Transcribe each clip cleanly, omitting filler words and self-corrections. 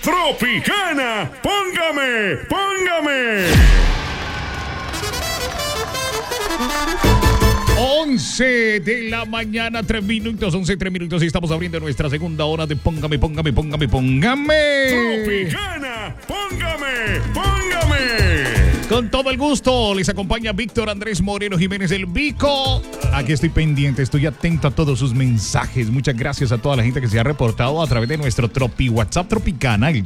Tropicana. Póngame, póngame. 11 de la mañana, 3 minutos, 11, 3 minutos y estamos abriendo nuestra segunda hora de Póngame. Tropicana. Póngame, póngame. Con todo el gusto, les acompaña Víctor Andrés Moreno Jiménez el Vico. Aquí estoy pendiente, estoy atento a todos sus mensajes. Muchas gracias a toda la gente que se ha reportado a través de nuestro WhatsApp Tropicana, el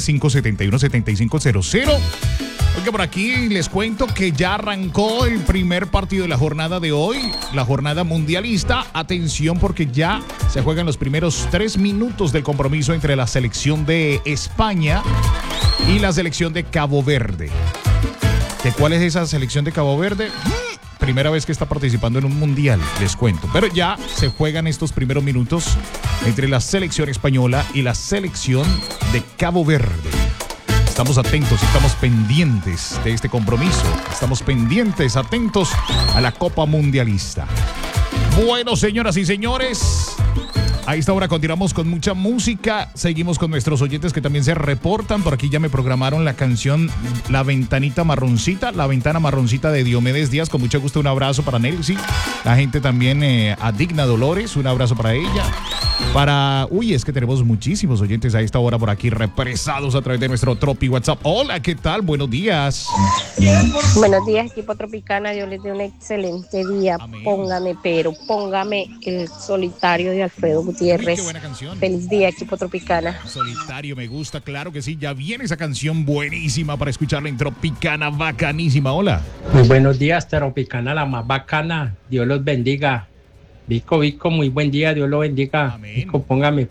310-571-7500. Oiga, por aquí les cuento que ya arrancó el primer partido de la jornada de hoy, la jornada mundialista. Atención porque ya se juegan los primeros 3 minutos del compromiso entre la selección de España y la selección de Cabo Verde. ¿De cuál es esa selección de Cabo Verde? Primera vez que está participando en un mundial, les cuento. Pero ya se juegan estos primeros minutos entre la selección española y la selección de Cabo Verde. Estamos atentos, estamos pendientes de este compromiso. Estamos pendientes, atentos a la Copa Mundialista. Bueno, señoras y señores, a esta hora continuamos con mucha música. Seguimos con nuestros oyentes que también se reportan. Por aquí ya me programaron la canción La Ventanita Marroncita, La Ventana Marroncita de Diomedes Díaz. Con mucho gusto, un abrazo para Nelcy. La gente también a Digna Dolores, un abrazo para ella. Es que tenemos muchísimos oyentes a esta hora por aquí represados a través de nuestro Tropi WhatsApp. Hola, ¿qué tal? Buenos días. Buenos días, equipo Tropicana. Yo les doy un excelente día. Amén. Póngame el solitario de Alfredo Gutiérrez. Uy, qué buena canción. Feliz día, equipo Tropicana. Solitario, me gusta, claro que sí. Ya viene esa canción buenísima para escucharla en Tropicana, bacanísima. Hola. Muy buenos días, Tropicana, la más bacana. Dios los bendiga. Vico, muy buen día, Dios lo bendiga. Amén. Vico, póngame.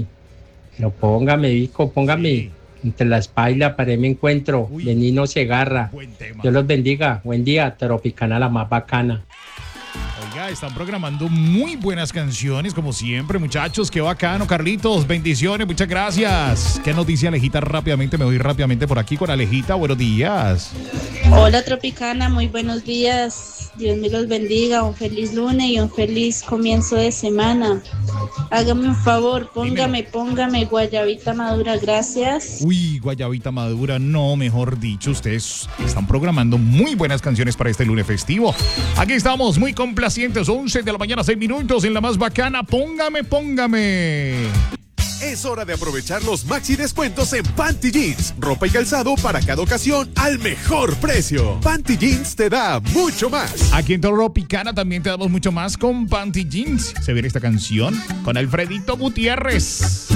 Pero póngame, Vico, póngame. Sí. Entre la espalda y la pared me encuentro. Uy. Venino se agarra. Buen tema. Dios los bendiga. Buen día, Tropicana, la más bacana. Oiga, están programando muy buenas canciones, como siempre, muchachos. Qué bacano, Carlitos. Bendiciones, muchas gracias. ¿Qué nos dice Alejita rápidamente? Me voy rápidamente por aquí con Alejita. Buenos días. Hola Tropicana, muy buenos días. Dios me los bendiga, un feliz lunes y un feliz comienzo de semana. Hágame un favor, póngame guayabita madura, gracias. Uy, guayabita madura, no, mejor dicho, ustedes están programando muy buenas canciones para este lunes festivo. Aquí estamos, muy complacientes, 11 de la mañana, 6 minutos, en la más bacana, póngame. Es hora de aprovechar los maxi descuentos en Panty Jeans. Ropa y calzado para cada ocasión al mejor precio. Panty Jeans te da mucho más. Aquí en Tropicana también te damos mucho más con Panty Jeans. Se viene esta canción con Alfredito Gutiérrez.